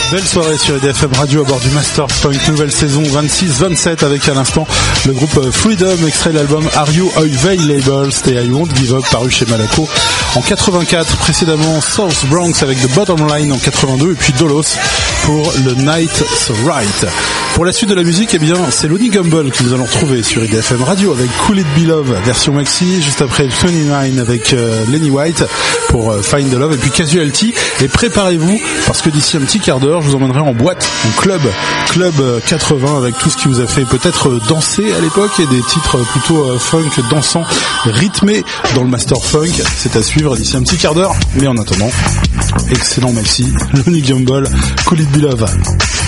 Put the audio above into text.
Belle soirée sur EDFM Radio à bord du Master Funk, nouvelle saison 26-27 avec à l'instant le groupe Freedom, extrait de l'album Are You Available, c'était I Won't Give Up paru chez Malaco en 84, précédemment South Bronx avec The Bottom Line en 82 et puis Dolos pour le Night's Right. Pour la suite de la musique, eh bien c'est Lonnie Gamble que nous allons retrouver sur EDFM Radio avec Cool It Be Love version maxi, juste après 29 avec Lenny White pour Find the Love et puis Casualty. Et préparez-vous parce que d'ici un petit quart d'heure je vous emmènerai en boîte, en club 80 avec tout ce qui vous a fait peut-être danser à l'époque et des titres plutôt funk dansants rythmés dans le Master Funk. C'est à suivre d'ici un petit quart d'heure, mais en attendant, excellent maxi, Lonnie Gamble, Cool It Be Love.